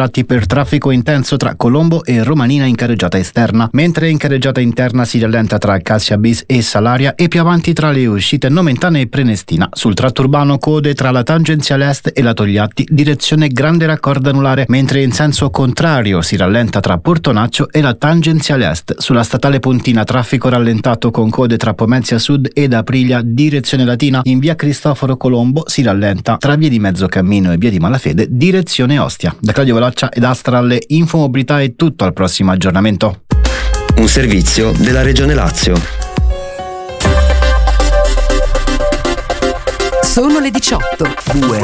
tratti per traffico intenso tra Colombo e Romanina in carreggiata esterna, mentre in carreggiata interna si rallenta tra Cassia Bis e Salaria e più avanti tra le uscite Nomentana e Prenestina. Sul tratto urbano code tra la tangenziale est e la Togliatti, direzione Grande Raccordo Anulare, mentre in senso contrario si rallenta tra Portonaccio e la tangenziale est. Sulla statale Pontina traffico rallentato con code tra Pomezia Sud ed Aprilia, direzione Latina. In via Cristoforo Colombo si rallenta tra via di Mezzocammino e via di Malafede, direzione Ostia. Da Claudio Velaccia ed Astralle Infomobilità è tutto, al prossimo aggiornamento. Un servizio della Regione Lazio. Sono le 18.